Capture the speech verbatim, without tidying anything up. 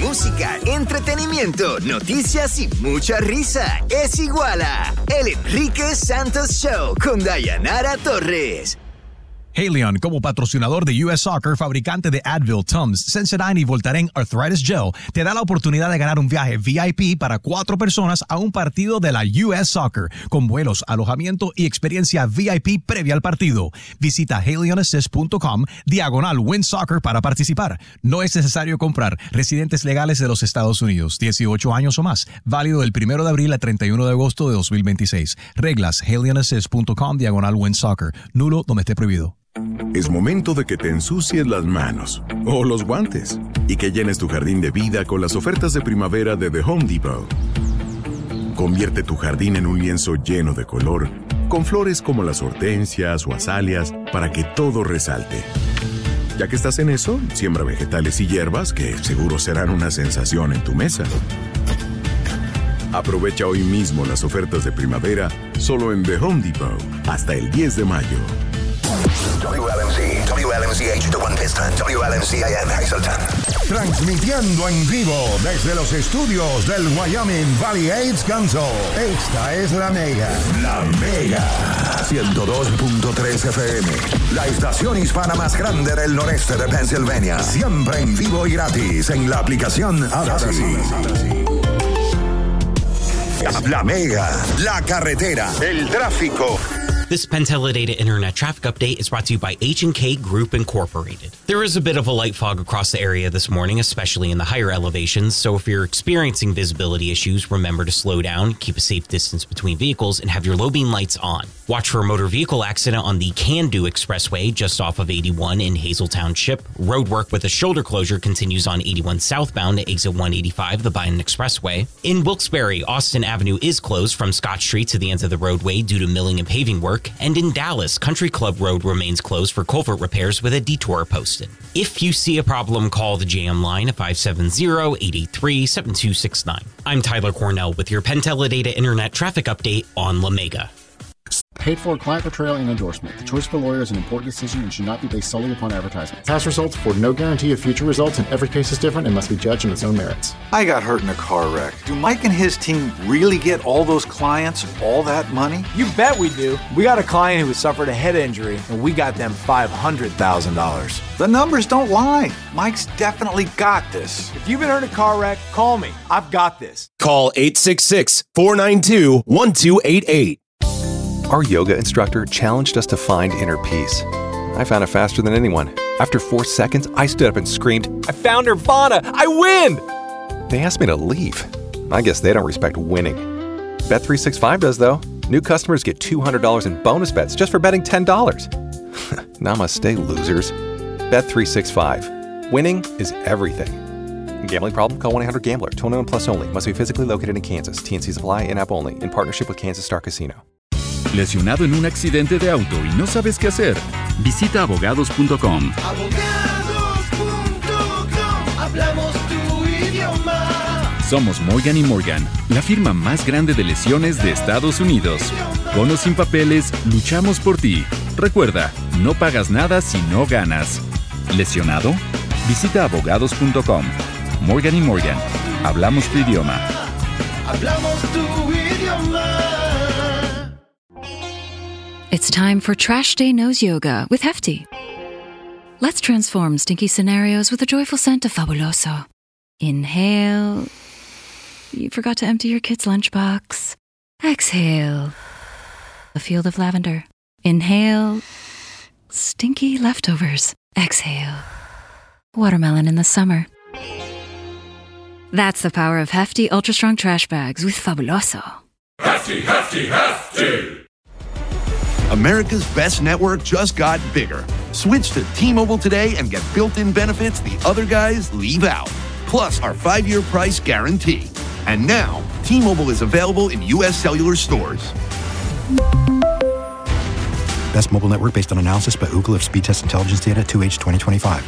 música, entretenimiento, noticias y mucha risa. Es igual a El Enrique Santos Show con Dayanara Torres. Haleon, como patrocinador de U S Soccer, fabricante de Advil, Tums, Sensodyne y Voltaren Arthritis Gel, te da la oportunidad de ganar un viaje V I P para cuatro personas a un partido de la U S Soccer, con vuelos, alojamiento y experiencia V I P previa al partido. Visita haleonassist punto com, diagonal Win Soccer para participar. No es necesario comprar. Residentes legales de los Estados Unidos, dieciocho años o más. Válido del primero de abril a treinta y uno de agosto de dos mil veintiséis. Reglas, haleonassist punto com, diagonal Win Soccer. Nulo donde esté prohibido. Es momento de que te ensucies las manos o los guantes y que llenes tu jardín de vida con las ofertas de primavera de The Home Depot. Convierte tu jardín en un lienzo lleno de color, con flores como las hortensias o azaleas para que todo resalte. Ya que estás en eso, siembra vegetales y hierbas que seguro serán una sensación en tu mesa. Aprovecha hoy mismo las ofertas de primavera solo en The Home Depot hasta el diez de mayo. W L M C, W L M C H D one Piston, W L M C I M Hazleton. Transmitiendo en vivo desde los estudios del Wyoming Valley AIDS Council. Esta es La Mega. La Mega. ciento dos punto tres F M. La estación hispana más grande del noreste de Pennsylvania. Siempre en vivo y gratis en la aplicación Audacy. La Mega. La carretera. El tráfico. This PenTeleData Internet Traffic Update is brought to you by H and K Group Incorporated. There is a bit of a light fog across the area this morning, especially in the higher elevations, so if you're experiencing visibility issues, remember to slow down, keep a safe distance between vehicles, and have your low beam lights on. Watch for a motor vehicle accident on the Can-Do Expressway just off of eighty-one in Hazel Township. Road work with a shoulder closure continues on eighty-one southbound to exit one eighty-five, the Bynum Expressway. In Wilkes-Barre, Austin Avenue is closed from Scott Street to the end of the roadway due to milling and paving work. And in Dallas, Country Club Road remains closed for culvert repairs with a detour posted. If you see a problem, call the J M line at five seven zero, eight eight three, seven two six nine. I'm Tyler Cornell with your PenTeleData Internet Traffic Update on La Mega. Paid for client portrayal and endorsement. The choice of a lawyer is an important decision and should not be based solely upon advertisement. Past results afford no guarantee of future results, and every case is different and must be judged on its own merits. I got hurt in a car wreck. Do Mike and his team really get all those clients all that money? You bet we do. We got a client who suffered a head injury, and we got them five hundred thousand dollars. The numbers don't lie. Mike's definitely got this. If you've been hurt in a car wreck, call me. I've got this. Call eight six six, four nine two, one two eight eight. Our yoga instructor challenged us to find inner peace. I found it faster than anyone. After four seconds, I stood up and screamed, "I found Nirvana! I win!" They asked me to leave. I guess they don't respect winning. Bet three sixty-five does, though. New customers get two hundred dollars in bonus bets just for betting ten dollars. Namaste, losers. Bet three sixty-five. Winning is everything. Gambling problem? Call one eight hundred gambler. twenty-one plus only. Must be physically located in Kansas. T N Cs apply. In-app only. In partnership with Kansas Star Casino. ¿Lesionado en un accidente de auto y no sabes qué hacer? Visita abogados punto com. abogados punto com. Hablamos tu idioma. Somos Morgan y Morgan, la firma más grande de lesiones de Estados Unidos. Con o sin papeles, luchamos por ti. Recuerda, no pagas nada si no ganas. ¿Lesionado? Visita abogados punto com. Morgan y Morgan, hablamos tu idioma. Hablamos tu idioma. It's time for Trash Day Nose Yoga with Hefty. Let's transform stinky scenarios with a joyful scent of Fabuloso. Inhale. You forgot to empty your kid's lunchbox. Exhale. A field of lavender. Inhale. Stinky leftovers. Exhale. Watermelon in the summer. That's the power of Hefty Ultra Strong Trash Bags with Fabuloso. Hefty, Hefty, Hefty! America's best network just got bigger. Switch to T-Mobile today and get built-in benefits the other guys leave out. Plus our five-year price guarantee. And now, T-Mobile is available in U S cellular stores. Best mobile network based on analysis by Ookla of Speed Test Intelligence data two H twenty twenty-five.